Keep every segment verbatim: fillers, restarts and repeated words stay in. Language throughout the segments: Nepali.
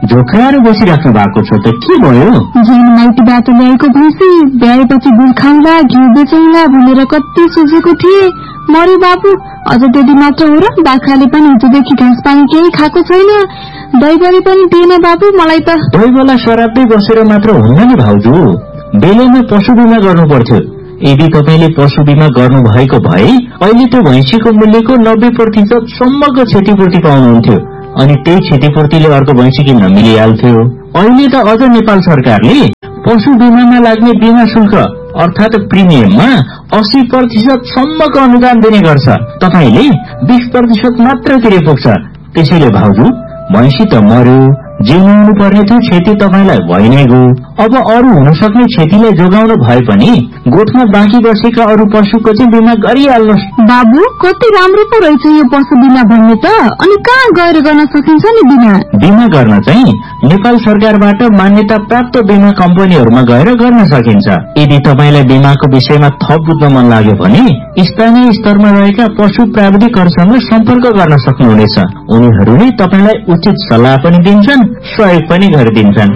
झोक्राएर बसिराख्नु भएको छ त के भयो? झिन माइतीबाट ल्याएको भैँसी ब्याएपछि गुड खाउँला घिउ बेचौँला भनेर कति सोचेको थिए। मरे बाबु, अझ त्यति मात्र हो र? बाख्राले पनि हिजोदेखि घाँस पानी केही खाएको छैन। दैवले पनि दिएन बाबु मलाई त। दैवलाई शराबमै बसेर मात्र हुन्न नि भाउजू, बेलैमा पशु बिमा गर्नु पर्थ्यो। यदि तपाईले पशु बिमा गर्नु भएको भए अहिले त्यो भैँसीको मूल्यको नब्बे प्रतिशत सम्मको क्षतिपूर्ति पाउनुहुन्थ्यो अनि त्यही क्षतिपूर्तिले अर्को भैँसी किन्न मिलिहाल्थ्यो। अहिले त अझ नेपाल सरकारले पशु बिमामा लाग्ने बिमा शुल्क अर्थात प्रिमियममा अस्सी प्रतिशत सम्मको अनुदान दिने गर्छ। तपाईले बीस प्रतिशत मात्र तिरे पुग्छ। त्यसैले भाउजू, भैँसी त मर्यो, जिउनु पर्ने थियो क्षति तपाईलाई भइ नै गयो। अब अरू हुन सक्ने क्षतिलाई जोगाउनु भए पनि गोठमा बाँकी बसेका अरू पशुको चाहिँ बिमा गरिहाल्नुहोस्। बाबु, कति राम्रो पो रहेछ यो पशु बिमा भन्ने त। अनि कहाँ गएर गर्न सकिन्छ नि बिमा? बिमा गर्न चाहिँ नेपाल सरकारबाट मान्यता प्राप्त बिमा कम्पनीहरूमा गएर गर्न सकिन्छ। यदि तपाईलाई बिमाको विषयमा थप बुझ्न मन लाग्यो भने स्थानीय स्तरमा रहेका पशु प्राविधिकहरूसँग सम्पर्क गर्न सक्नुहुनेछ। उनीहरूले तपाईलाई उचित सल्लाह पनि दिन्छन्, सहयोग पनि गरिदिन्छन्।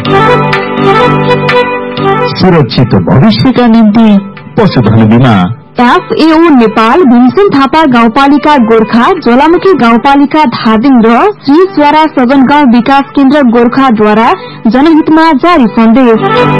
सुरक्षित भविष्यका निम्ति पशुधन बिमा। एफएओ नेपाल, भीमसेन थापा गाउँपालिका गोर्खा, ज्वालामुखी गाउँपालिका धादिङ र श्री स्वरा सदन गाउँ विकास केन्द्र गोर्खाद्वारा जनहितमा जारी सन्देश।